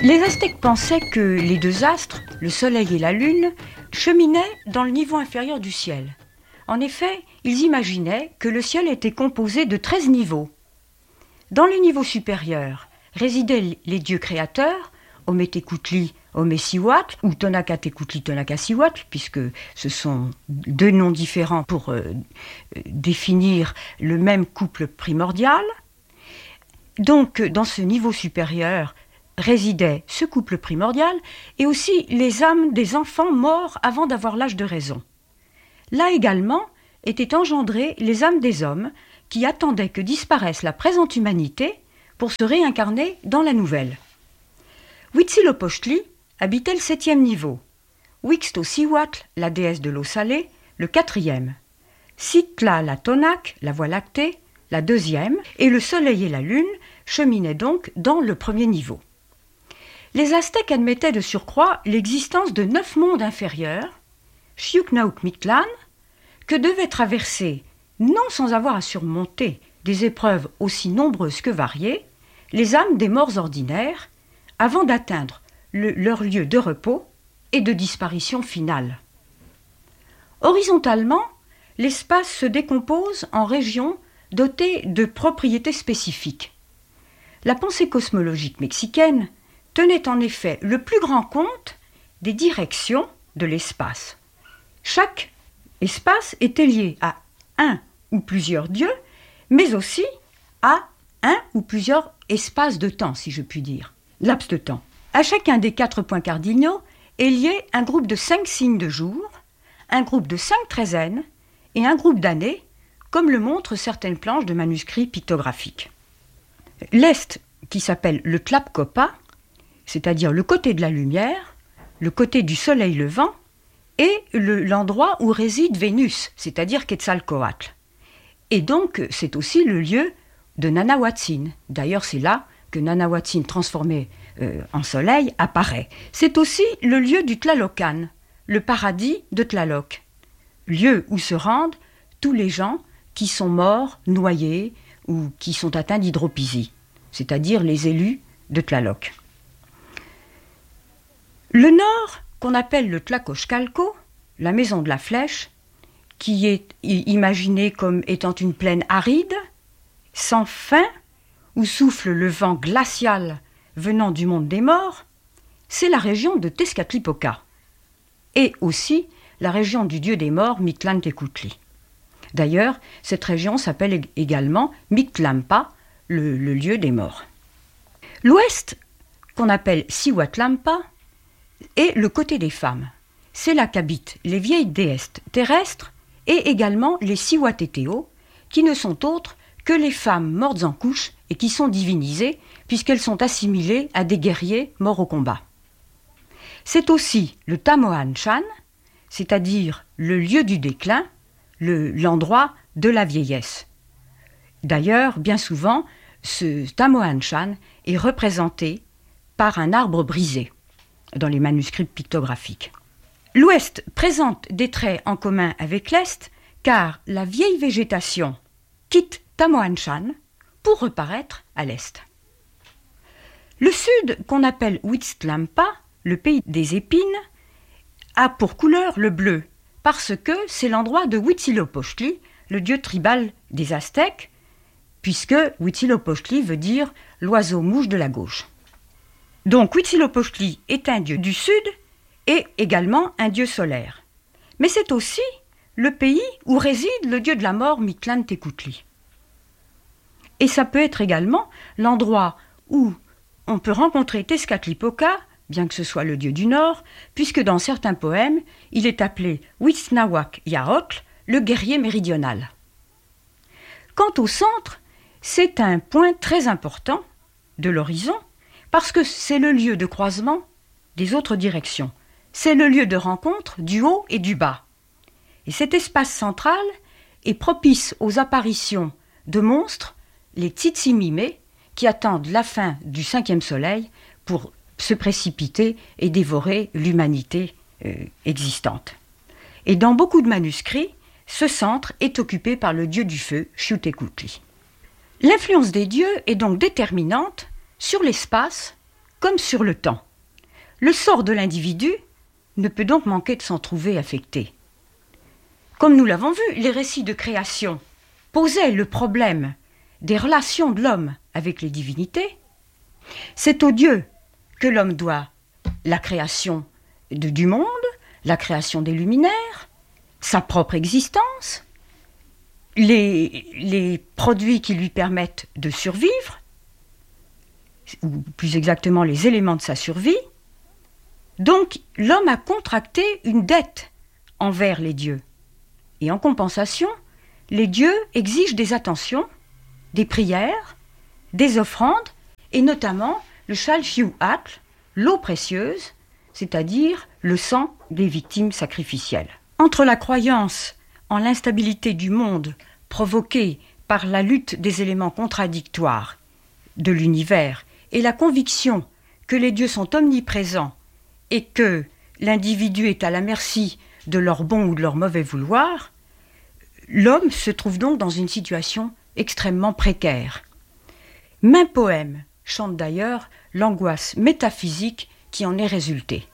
Les Aztèques pensaient que les deux astres, le Soleil et la Lune, cheminaient dans le niveau inférieur du ciel. En effet, ils imaginaient que le ciel était composé de 13 niveaux. Dans le niveau supérieur résidaient les dieux créateurs, Ometecuhtli, Omecihuatl, ou Tonacatecutli, Tonacacihuatl, puisque ce sont deux noms différents pour définir le même couple primordial. Donc, dans ce niveau supérieur résidait ce couple primordial et aussi les âmes des enfants morts avant d'avoir l'âge de raison. Là également étaient engendrées les âmes des hommes qui attendaient que disparaisse la présente humanité pour se réincarner dans la nouvelle. Huitzilopochtli habitait le 7e niveau, Huixtocihuatl, la déesse de l'eau salée, le 4e, Citlala-Tonac, la voie lactée, la 2e, et le soleil et la lune cheminaient donc dans le 1er niveau. Les Aztèques admettaient de surcroît l'existence de 9 mondes inférieurs, Xyucnahuac-Mictlán, que devaient traverser, non sans avoir à surmonter des épreuves aussi nombreuses que variées, les âmes des morts ordinaires, avant d'atteindre leur lieu de repos et de disparition finale. Horizontalement, l'espace se décompose en régions dotées de propriétés spécifiques. La pensée cosmologique mexicaine tenait en effet le plus grand compte des directions de l'espace. Chaque espace était lié à un ou plusieurs dieux, mais aussi à un ou plusieurs espaces de temps, si je puis dire, laps de temps. À chacun des 4 points cardinaux est lié un groupe de 5 signes de jour, un groupe de 5 treizaines et un groupe d'années, comme le montrent certaines planches de manuscrits pictographiques. L'Est, qui s'appelle le Tlapcopa, c'est-à-dire le côté de la lumière, le côté du soleil levant, et l'endroit où réside Vénus, c'est-à-dire Quetzalcoatl. Et donc, c'est aussi le lieu de Nanahuatzin. D'ailleurs, c'est là que Nanahuatzin, transformé en soleil, apparaît. C'est aussi le lieu du Tlalocan, le paradis de Tlaloc, lieu où se rendent tous les gens qui sont morts, noyés, ou qui sont atteints d'hydropisie, c'est-à-dire les élus de Tlaloc. Le nord, qu'on appelle le Tlacochcalco, la maison de la flèche, qui est imaginée comme étant une plaine aride, sans fin, où souffle le vent glacial venant du monde des morts, c'est la région de Tezcatlipoca, et aussi la région du dieu des morts Mictlantecutli. D'ailleurs, cette région s'appelle également Mictlampa, le lieu des morts. L'ouest, qu'on appelle Cihuatlampa, est le côté des femmes. C'est là qu'habitent les vieilles déesses terrestres et également les Cihuateteo, qui ne sont autres que les femmes mortes en couche et qui sont divinisées puisqu'elles sont assimilées à des guerriers morts au combat. C'est aussi le Tamoanchan, c'est-à-dire le lieu du déclin, l'endroit de la vieillesse. D'ailleurs, bien souvent, ce Tamoanchan est représenté par un arbre brisé dans les manuscrits pictographiques. L'Ouest présente des traits en commun avec l'Est, car la vieille végétation quitte Tamoanchan pour reparaître à l'Est. Le Sud, qu'on appelle Huixtlampa, le pays des épines, a pour couleur le bleu, parce que c'est l'endroit de Huitzilopochtli, le dieu tribal des Aztèques, puisque Huitzilopochtli veut dire l'oiseau-mouche de la gauche. Donc Huitzilopochtli est un dieu du Sud et également un dieu solaire. Mais c'est aussi le pays où réside le dieu de la mort Mictlantecutli. Et ça peut être également l'endroit où on peut rencontrer Tezcatlipoca, bien que ce soit le dieu du Nord, puisque dans certains poèmes, il est appelé Huitznahuac-Yaotl, le guerrier méridional. Quant au centre, c'est un point très important de l'horizon, parce que c'est le lieu de croisement des autres directions. C'est le lieu de rencontre du haut et du bas. Et cet espace central est propice aux apparitions de monstres, les Tsitsimimé, qui attendent la fin du 5e soleil pour se précipiter et dévorer l'humanité existante. Et dans beaucoup de manuscrits, ce centre est occupé par le dieu du feu, Xiuhtecuhtli. L'influence des dieux est donc déterminante sur l'espace comme sur le temps. Le sort de l'individu ne peut donc manquer de s'en trouver affecté. Comme nous l'avons vu, les récits de création posaient le problème des relations de l'homme avec les divinités. C'est aux dieux que l'homme doit la création du monde, la création des luminaires, sa propre existence, les produits qui lui permettent de survivre, ou plus exactement les éléments de sa survie. Donc l'homme a contracté une dette envers les dieux. Et en compensation, les dieux exigent des attentions, des prières, des offrandes, et notamment le Shalshiuatl, l'eau précieuse, c'est-à-dire le sang des victimes sacrificielles. Entre la croyance en l'instabilité du monde provoquée par la lutte des éléments contradictoires de l'univers et la conviction que les dieux sont omniprésents et que l'individu est à la merci de leur bon ou de leur mauvais vouloir, l'homme se trouve donc dans une situation extrêmement précaire. Maints poèmes chantent d'ailleurs l'angoisse métaphysique qui en est résultée.